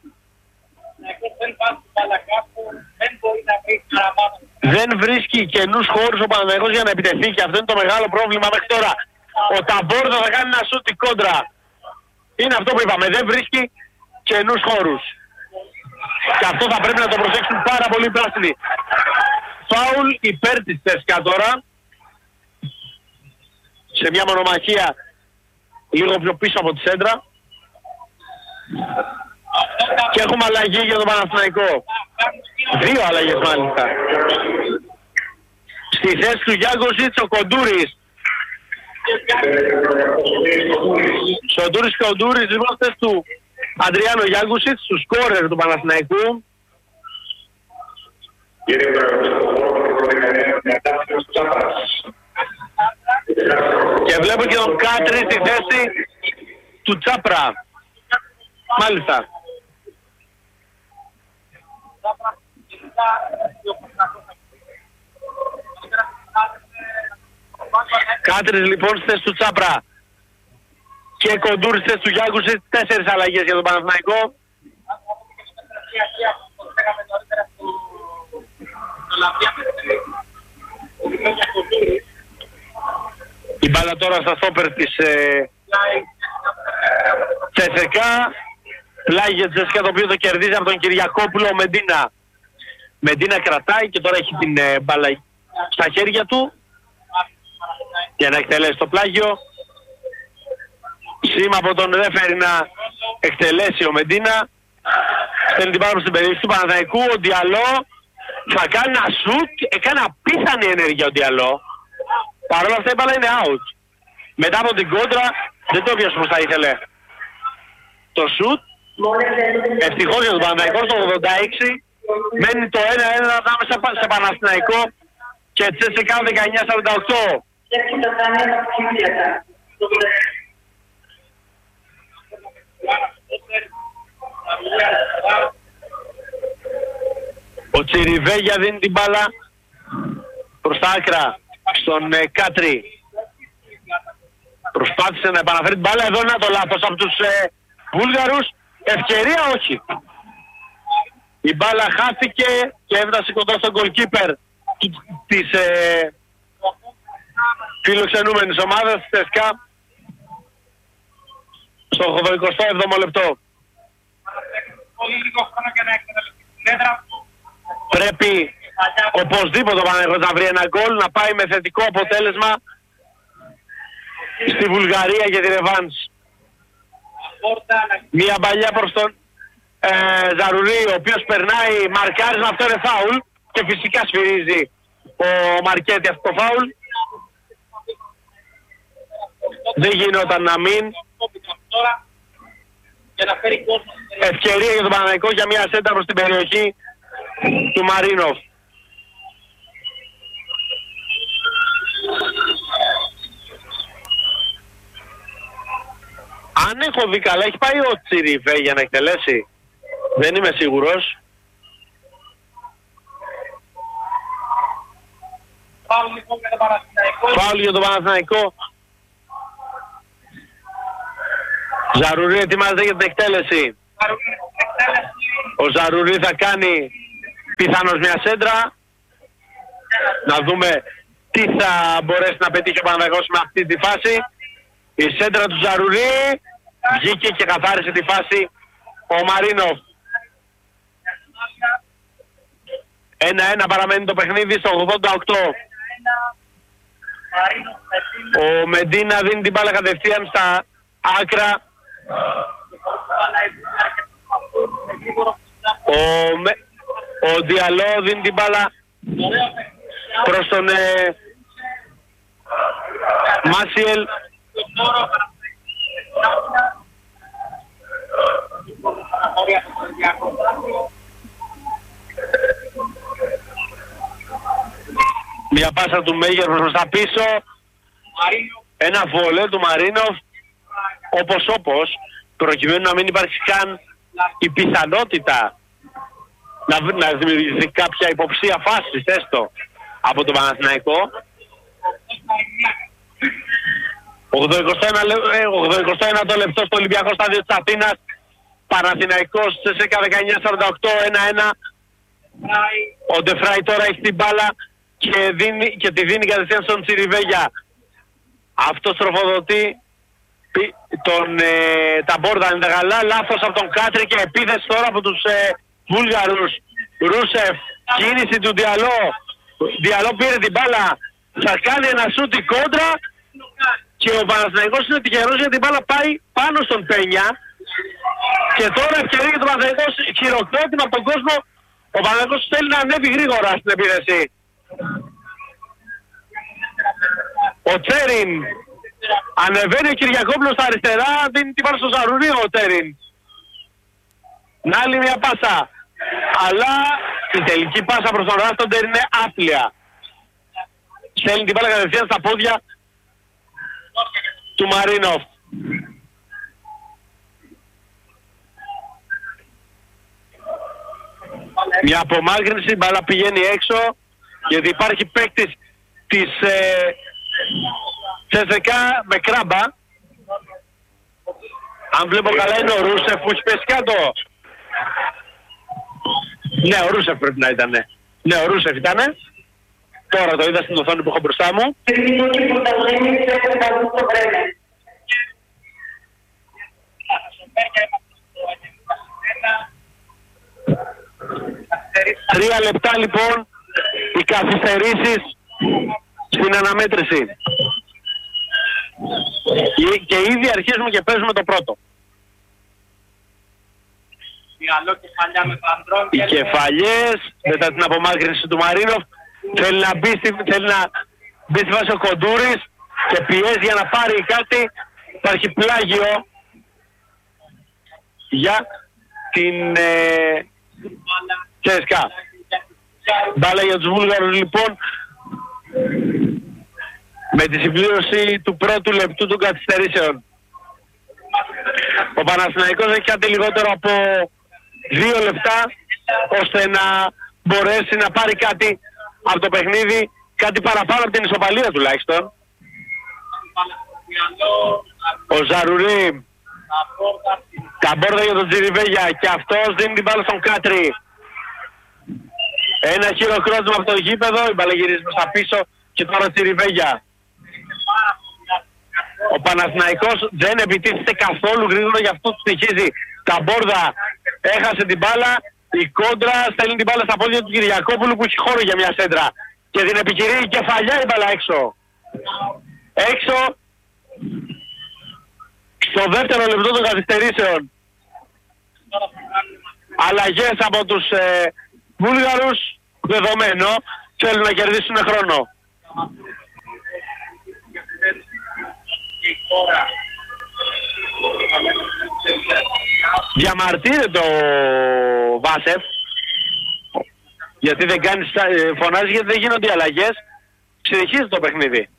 Δεν βρίσκει καινούς χώρους ο Παναθηναϊκός για να επιτεθεί και αυτό είναι το μεγάλο πρόβλημα μέχρι τώρα. Ο Ταμπόρδα θα κάνει ένα σούτι κόντρα. Είναι αυτό που είπαμε, δεν βρίσκει καινούς χώρους. Και αυτό θα πρέπει να το προσέξουν πάρα πολύ οι πράσινοι. Φάουλ υπέρ της Τσέσκα τώρα. Σε μια μονομαχία λίγο πιο πίσω από τη σέντρα. Και έχουμε αλλαγή για τον Παναθηναϊκό. Δύο αλλαγές μάλιστα. Στη θέση του Γιάνγκοσιτς ο Κοντούρης. Σοντούρης και Κοντούρης λοιπόν θέση του Αντριάνο Γιάνγκοσιτς, του σκόρερ του Παναθηναϊκού. Και βλέπω και τον Κάτρι στη θέση του Τσάπρα. Μάλιστα. Κάτρις λοιπόν στη θέση του Τσάπρα και Κοντούρης στη θέση του Γιάνγκουσιτς. Τέσσερις αλλαγές για τον Παναθηναϊκό. Η μπάλα τώρα στα στόπερ της ε, Τσεσεκά. Πλάγια Τσεσεκά το οποίο το κερδίζει από τον Κυριακόπουλο. Ο Μεντίνα. Μεντίνα κρατάει και τώρα έχει την ε, μπάλα στα χέρια του για να εκτελέσει το πλάγιο. Σήμα από τον ρέφερι να εκτελέσει ο Μεντίνα. Στέλνει την μπάλα στην περιοχή του Παναθηναϊκού. Ο Διαλό θα κάνει ένα σουτ. Έκανε απίθανη ενέργεια ο Διαλό. Παρ' όλα αυτά η μπάλα είναι out. Μετά από την κόντρα δεν το πιάσε όπως θα ήθελε. Το σουτ. Ευτυχώς για τον Παναθηναϊκό στο ογδόντα έξι. Μένει το ένα ένα ανάμεσα σε Παναθηναϊκό και Τσέσσεκα δεκαεννιά σαράντα οκτώ. Ο Τσιριβέγια δίνει την μπάλα προς τα άκρα στον ε, Κάτρι. Προσπάθησε να επαναφέρει την μπάλα. Εδώ είναι το λάθος από τους ε, Βούλγαρους. Ευκαιρία όχι. Η μπάλα χάθηκε και έφτασε κοντά στον goalkeeper της ε, φιλοξενούμενης ομάδας της ΤΕΣΚΑ στο ογδοηκοστό έβδομο λεπτό. Πρέπει οπωσδήποτε ο Παναθηναϊκός να βρει ένα γκολ, να πάει με θετικό αποτέλεσμα στη Βουλγαρία για τη ρεβάνς. Μια παλιά προς τον ε, Ζαρουρί, ο οποίος περνάει μαρκάρισμα, αυτό είναι φάουλ και φυσικά σφυρίζει ο Μαρκέτη αυτό το φάουλ. Δεν γινόταν να μην. Ευκαιρία για τον Παναθηναϊκό για μια σέντα προς την περιοχή του Μαρίνοφ. Αν έχω δει καλά, έχει πάει ο Τσιριβέ για να εκτελέσει. Δεν είμαι σίγουρος. Φάουλ για τον Παναθηναϊκό. Ζαρουρί ετοιμάζεται για την εκτέλεση. Ο Ζαρουρί θα κάνει πιθανώς μια σέντρα. Να δούμε τι θα μπορέσει να πετύχει ο Παναθηναϊκός με αυτή τη φάση. Η σέντρα του Ζαρουρί βγήκε και καθάρισε τη φάση ο Μαρίνοφ. ένα ένα παραμένει το παιχνίδι στο ογδόντα οκτώ. Ο Μεντίνα δίνει την μπάλα κατευθείαν στα άκρα. Ο, Με... ο Διαλό δίνει την μπάλα προς τον ε... Μάσιελ. Μια πάσα του Μέγερ προς τα πίσω. Ένα βολέ του Μαρίνοφ. Όπως όπως, προκειμένου να μην υπάρξει καν η πιθανότητα να, να δημιουργηθεί κάποια υποψία φάσης έστω από τον Παναθηναϊκό. ογδοηκοστό ένατο λεπτό στο Ολυμπιακό Στάδιο της Αθήνας. Παναθηναϊκός Τσέσσεκα δεκαεννιά σαράντα οκτώ, ένα ένα. Ο Ντεφράι τώρα έχει την μπάλα και, δίνει, και τη δίνει κατευθείαν στον Τσιριβέγια. Αυτός τροφοδοτεί τον, ε, τα μπόρδα είναι τα γαλά. Λάθος από τον Κάτρι και επίθεση τώρα από τους ε, Βούλγαρους. Ρούσεφ, κίνηση του Διαλό. Διαλό πήρε την μπάλα, θα κάνει ένα σούτι κόντρα και ο Παναθηναϊκός είναι τυχερός γιατί την μπάλα πάει πάνω στον Πένια. Και τώρα ευκαιρία για τον Παναθηναϊκό, χειροκρότημα από τον κόσμο. Ο Παναθηναϊκός θέλει να ανέβει γρήγορα στην επίθεση. Ο Τσέριν ανεβαίνει, ο Κυριακόπουλος στα αριστερά, δίνει την πάσα στο Ζαρουρί ο Τσέριν. Να άλλη μια πάσα. Αλλά η τελική πάσα προς τον Ράστοντερ είναι άθλια. Στέλνει την μπάλα κατευθείαν στα πόδια του Μαρίνοφ. Μια απομάκρυνση, η μπάλα πηγαίνει έξω γιατί υπάρχει παίκτης της ε, Τσέσσεκα με κράμπα. Αν βλέπω καλά είναι ο Ρούσεφ που έχει πέσει κάτω. Ναι, ο Ρούσεφ πρέπει να ήταν. Ναι, ο Ρούσεφ ήτανε. Τώρα το είδα στην οθόνη που έχω μπροστά μου. Τρία λεπτά λοιπόν οι καθυστερήσεις στην αναμέτρηση. Και ήδη αρχίζουμε και παίζουμε το πρώτο. Οι κεφαλιές, μετά την απομάκρυνση του Μαρίνοφ, θέλει να μπει στη, θέλει να μπει στη βάση ο Κοντούρης και πιέζει για να πάρει κάτι. Υπάρχει πλάγιο για την ε, Τσέσκα. Μπάλα για τους Βούλγαρους λοιπόν, με τη συμπλήρωση του πρώτου λεπτού των καθυστερήσεων. Ο Παναθηναϊκός έχει κάτι λιγότερο από δύο λεπτά ώστε να μπορέσει να πάρει κάτι από το παιχνίδι, κάτι παραπάνω από την ισοπαλία τουλάχιστον. Ο Ζαρουρί, τα μπόρδα για τον Τζιριβέγια και αυτός δίνει την μπάλα στον Κάτρι. Ένα χειροκρότημα από το γήπεδο, η μπάλα γυρίζει προς τα πίσω και τώρα Τζιριβέγια. Ο Παναθηναϊκός δεν επιτίθεται καθόλου γρήγορα, γι' αυτό του στοιχίζει. Τα μπόρδα έχασε την μπάλα, η κόντρα στέλνει την μπάλα στα πόδια του Κυριακόπουλου που έχει χώρο για μια σέντρα. Και την επικυρεί η κεφαλιά η μπάλα έξω. Έξω στο δεύτερο λεπτό των καθυστερήσεων. Αλλαγές από τους ε, Βούλγαρους, δεδομένο, θέλουν να κερδίσουν χρόνο. Διαμαρτύρεται ο Βάσεφ γιατί δεν κάνει, φωνάζει γιατί δεν γίνονται οι αλλαγές. Συνεχίζει το παιχνίδι.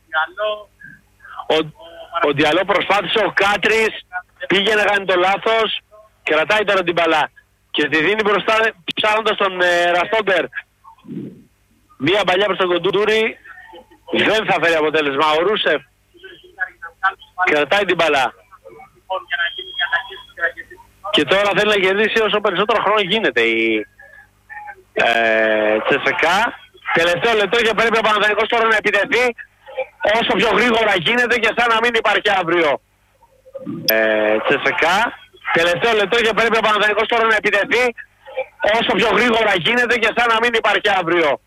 Ο, ο Διαλό προσπάθησε, ο Κάτρις πήγε να κάνει το λάθος, κρατάει τώρα την μπαλά και τη δίνει μπροστά ψάχνοντας τον ε, Ραστόντερ. Μία παλιά προς τον Κοντούρη, δεν θα φέρει αποτέλεσμα. Ο Ρούσεφ κρατάει την μπαλά και τώρα θέλει να κερδίσει όσο περισσότερο χρόνο γίνεται η ε, Τσεσεκά. Τελευταίο λεπτό και πρέπει ο Παναθηναϊκός τώρα να επιτεθεί όσο πιο γρήγορα γίνεται και σαν να μην υπάρχει αύριο. Ε, Τσεσεκά. Τελευταίο λεπτό και πρέπει ο Παναθηναϊκός τώρα να επιτεθεί όσο πιο γρήγορα γίνεται και σαν να μην υπάρχει αύριο.